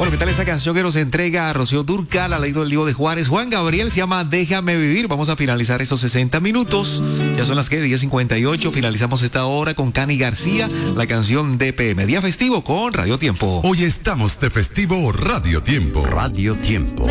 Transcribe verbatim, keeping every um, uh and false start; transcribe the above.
Bueno, ¿qué tal esta canción que nos entrega a Rocío Dúrcal, al leído del Divo de Juárez? Juan Gabriel, se llama Déjame Vivir. Vamos a finalizar estos sesenta minutos. Ya son las que diez cincuenta y ocho. Finalizamos esta hora con Cani García, la canción D P M. Día festivo con Radio Tiempo. Hoy estamos de festivo Radio Tiempo. Radio Tiempo.